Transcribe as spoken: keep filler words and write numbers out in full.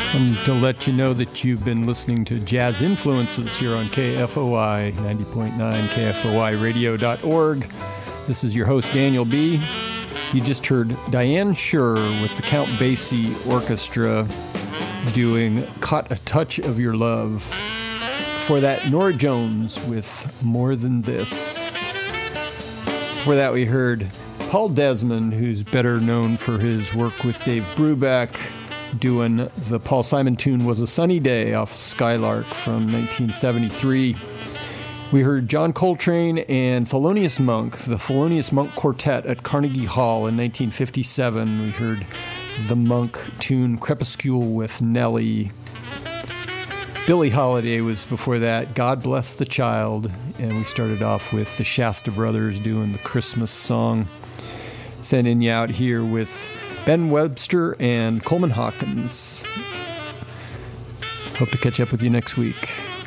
And to let you know that you've been listening to Jazz Influences here on K F O I ninety point nine, K F O I radio dot org. This is your host, Daniel B. You just heard Diane Scher with the Count Basie Orchestra doing Caught a Touch of Your Love. Before that, Norah Jones with More Than This. Before that, we heard Paul Desmond, who's better known for his work with Dave Brubeck, doing the Paul Simon tune Was a Sunny Day off Skylark from nineteen seventy-three. We heard John Coltrane and Thelonious Monk, the Thelonious Monk Quartet at Carnegie Hall in nineteen fifty-seven. We heard the Monk tune Crepuscule with Nellie. Billie Holiday was before that, God Bless the Child. And we started off with the Shasta Brothers doing the Christmas song. Sending you out here with Ben Webster and Coleman Hawkins. Hope to catch up with you next week.